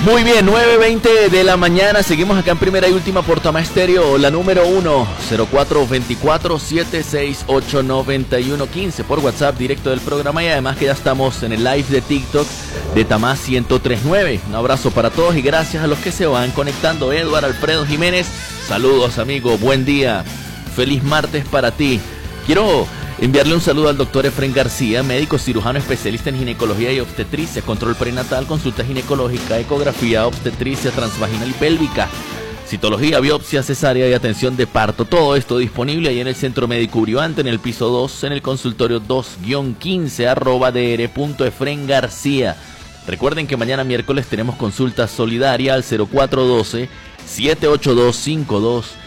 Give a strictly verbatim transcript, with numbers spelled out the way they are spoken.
Muy bien, nueve veinte de la mañana, seguimos acá en primera y última por Tamá Estéreo, la número uno, cero cuatro dos cuatro, siete seis ocho, nueve uno uno cinco por WhatsApp directo del programa y además que ya estamos en el live de TikTok de Tamá ciento tres punto nueve. Un abrazo para todos y gracias a los que se van conectando. Eduardo Alfredo Jiménez, saludos amigo, buen día, feliz martes para ti. Quiero enviarle un saludo al doctor Efren García, médico cirujano especialista en ginecología y obstetricia, control prenatal, consulta ginecológica, ecografía, obstetricia transvaginal y pélvica, citología, biopsia, cesárea y atención de parto. Todo esto disponible ahí en el Centro Médico Uriarte, en el piso dos, en el consultorio dos guión quince, arroba dr punto efren garcía. Recuerden que mañana miércoles tenemos consulta solidaria al cero cuatro uno dos, siete ocho dos, cinco dos